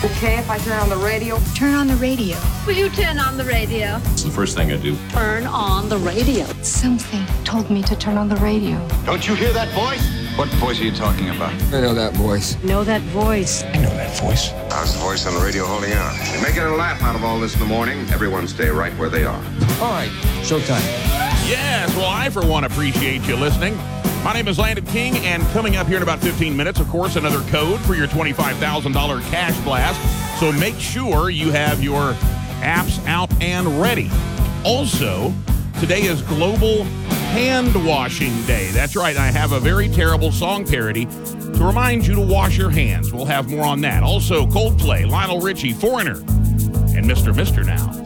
Okay if I turn on the radio? Turn on the radio. Will you turn on the radio? It's the first thing I do. Turn on the radio. Something told me to turn on the radio. Don't you hear that voice? What voice are you talking about? I know that voice. Know that voice. I know that voice. How's the voice on the radio holding out? You're making a laugh out of all this in the morning. Everyone stay right where they are. All right, showtime. Yes, well, I, for one, appreciate you listening. My name is Landon King, and coming up here in about 15 minutes, of course, another code for your $25,000 cash blast. So make sure you have your apps out and ready. Also, today is Global Hand Washing Day. That's right, I have a very terrible song parody to remind you to wash your hands. We'll have more on that. Also, Coldplay, Lionel Richie, Foreigner, and Mr. Now.